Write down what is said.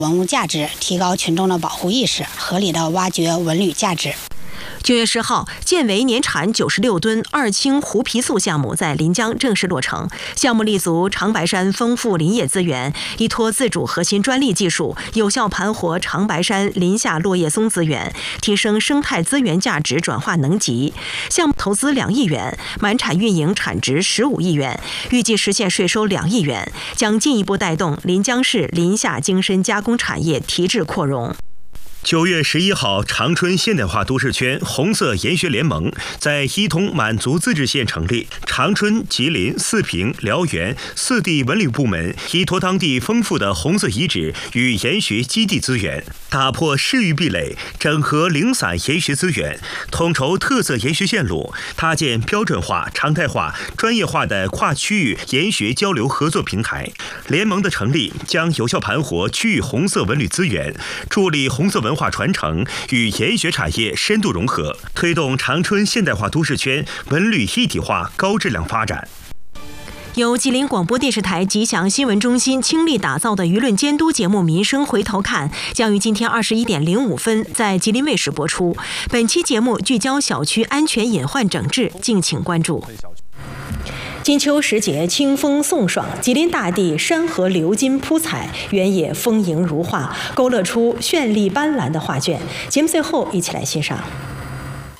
文物价值，提高群众的保护意识，合理的挖掘文旅价值。 9月10号，建维年产96吨二氢胡皮素项目在临江正式落成。项目立足长白山丰富林业资源，依托自主核心专利技术，有效盘活长白山林下落叶松资源，提升生态资源价值转化能级。项目投资2亿元，满产运营产值15亿元，预计实现税收2亿元，将进一步带动临江市林下精深加工产业提质扩容。 9月11号，长春现代化都市圈红色研学联盟在伊通满族自治县成立。长春、吉林、四平、辽源4地文旅部门依托当地丰富的红色遗址与研学基地资源，打破市域壁垒，整合零散研学资源，统筹特色研学线路，搭建标准化、常态化、专业化的跨区域研学交流合作平台。联盟的成立将有效盘活区域红色文旅资源，助力红色文化传承与研学产业深度融合，推动长春现代化都市圈文旅一体化高质量发展。 由吉林广播电视台吉祥新闻中心倾力打造的舆论监督节目《民生回头看》将于今天21点05分在吉林卫视播出。本期节目聚焦小区安全隐患整治，敬请关注。金秋时节，清风送爽，吉林大地山河流金铺彩，原野丰盈如画，勾勒出绚丽斑斓的画卷。节目最后，一起来欣赏。